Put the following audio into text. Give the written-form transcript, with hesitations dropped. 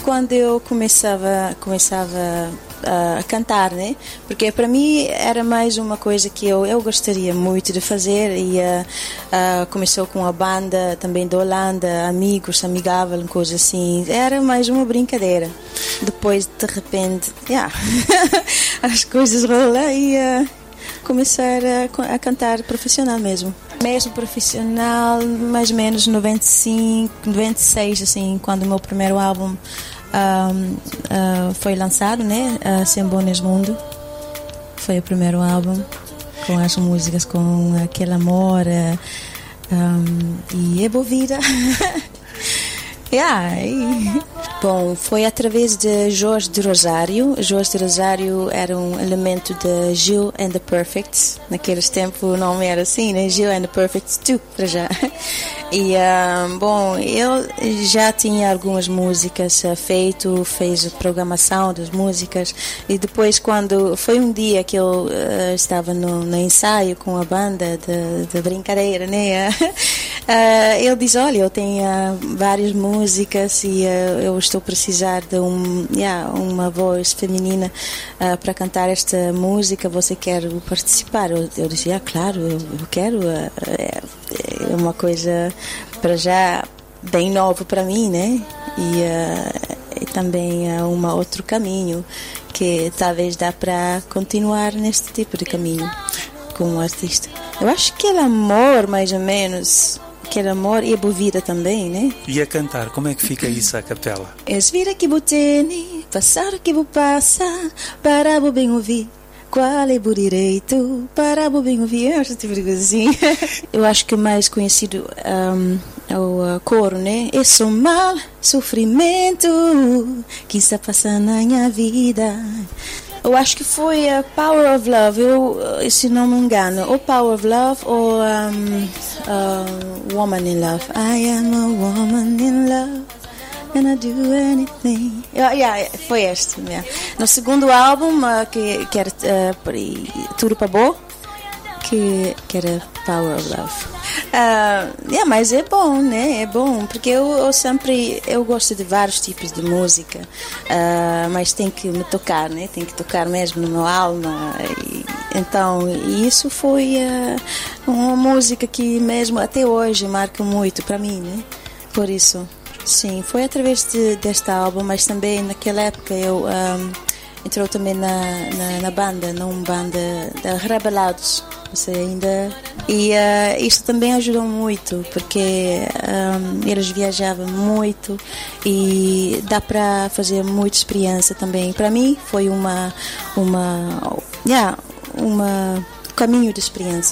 quando eu começava a cantar, né? Porque para mim era mais uma coisa que eu gostaria muito de fazer e começou com a banda também da Holanda, amigos, amigável, coisa assim. Era mais uma brincadeira. Depois, de repente, as coisas rolam e começar a cantar profissional mesmo. Mesmo profissional, mais ou menos 95, 96, assim, quando o meu primeiro álbum foi lançado, né? Sem Bom nesse Mundo. Foi o primeiro álbum com as músicas, com aquele amor e boa vida. Bom, foi através de Jorge de Rosário. Jorge de Rosário era um elemento de Gil and the Perfects. Naqueles tempos o nome era assim, né? Gil and the Perfects 2, para já. E, bom, ele já tinha algumas músicas fez a programação das músicas. E depois, quando foi um dia que eu estava no ensaio com a banda de brincadeira, né? Ele diz, olha, eu tenho várias músicas e eu estou a precisar de uma voz feminina para cantar esta música, você quer participar? Eu disse, claro, eu quero. É uma coisa para já bem nova para mim, né? E também outro caminho que talvez dá para continuar neste tipo de caminho como artista. Eu acho que é amor, mais ou menos. Aquele amor e a boa vida também, né? E a cantar, como é que fica isso à capela? És vida que botene, passar o que vou passar, para o bem ouvir. Qual é o direito para o bem ouvir? Esse tipo de coisa assim. Eu acho que o mais conhecido é o coro, né? É só mal, sofrimento que está passando na minha vida. Eu acho que foi a Power of Love, se não me engano, ou Power of Love ou Woman in Love. I am a woman in love and I do anything. Foi este mesmo. No segundo álbum, que era Tudo para Boa, que era Power of Love. Mas é bom, né? É bom, porque eu gosto de vários tipos de música, mas tem que me tocar, né? Tem que tocar mesmo no meu alma. Então, isso foi uma música que mesmo até hoje marca muito para mim, né? Por isso, sim, foi através deste álbum, mas também naquela época eu entrou também na banda, numa banda de Rebelados. Você ainda... E isso também ajudou muito, porque eles viajavam muito e dá para fazer muita experiência também. Para mim foi um caminho de experiência.